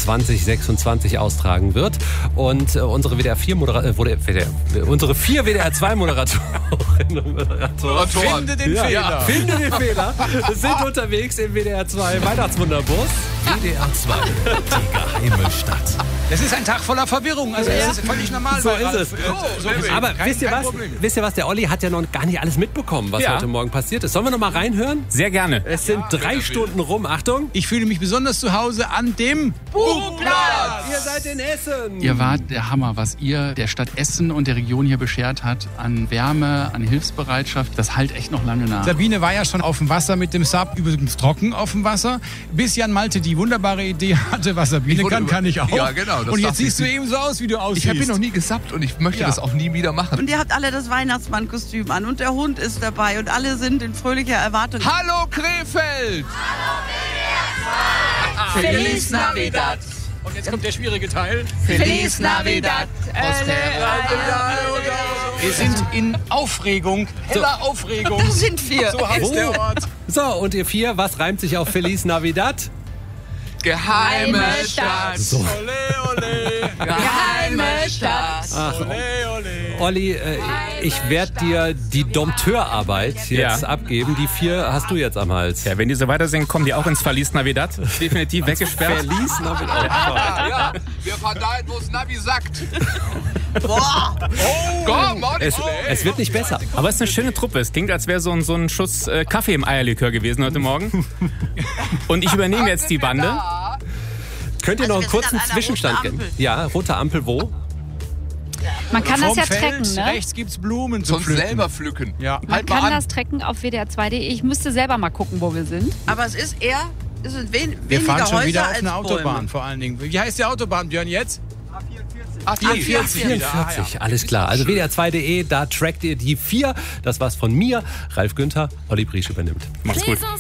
2026 austragen wird. Und unsere unsere 4 WDR-2-Moderatoren und Moderatoren Finde den Fehler. Finde den Fehler. Sind unterwegs im WDR-2 Weihnachtswunderbus. WDR 2, die geheime Stadt. Das ist ein Tag voller Verwirrung. Also es ist völlig normal. So ist es. Aber wisst ihr was? Problem. Wisst ihr was? Der Olli hat ja noch gar nicht alles mitbekommen, was Ja. heute Morgen passiert ist. Sollen wir noch mal reinhören? Sehr gerne. Es sind 3 Stunden rum. Achtung. Ich fühle mich besonders zu Hause an dem Buchplatz. Ihr seid in Essen. Ihr wart der Hammer, was ihr der Stadt Essen und der Region hier beschert hat. An Wärme, an Hilfsbereitschaft. Das halt echt noch lange nach. Sabine war ja schon auf dem Wasser mit dem Sub, übrigens trocken auf dem Wasser. Bis Jan Malte die wunderbare Idee hatte, was Sabine kann ich auch. Ja, genau. Und jetzt siehst du eben so aus, wie du aussiehst. Ich habe ihn noch nie gesappt und ich möchte das auch nie wieder machen. Und ihr habt alle das Weihnachtsmannkostüm an und der Hund ist dabei und alle sind in fröhlicher Erwartung. Hallo Krefeld! Feliz Navidad! Und jetzt kommt der schwierige Teil. Feliz Navidad! Wir sind in Aufregung, heller Aufregung. Das sind wir. So heißt der Ort. So, und ihr 4, was reimt sich auf Feliz Navidad? Geheime Stadt! So. Ole, ole. Geheime Stadt! Ach, Ole, ole. Olli, ich werde dir die Dompteurarbeit jetzt abgeben. Die 4 hast du jetzt am Hals. Ja, wenn die so weiter singen, kommen die auch ins Feliz Navidad. Definitiv weggesperrt. Feliz Navidad. Ja, wir verdammt, wo es Navi sagt. Boah! Komm, Mann! Es wird nicht besser. Aber es ist eine schöne Truppe. Es klingt, als wäre so ein Schuss Kaffee im Eierlikör gewesen heute Morgen. Und ich übernehme jetzt die Bande. Könnt ihr noch einen Also wir sind kurzen an einer Zwischenstand roten geben? Ampel. Ja, rote Ampel wo? Man kann das Vom ja Feld tracken, ne? rechts gibt's Blumen zu Sonst pflücken. selber pflücken. Ja. Man Halt mal kann an. das tracken auf WDR2.de. Ich müsste selber mal gucken, wo wir sind. Aber es ist eher, es sind Wir weniger fahren schon Häuser wieder auf als eine Autobahn Bäume. vor allen Dingen. Wie heißt die Autobahn, Björn, jetzt? A44. 44, alles klar. Also WDR2.de, da trackt ihr die 4. Das war's von mir. Ralf Günther, Olli Briesch übernimmt. Macht's gut.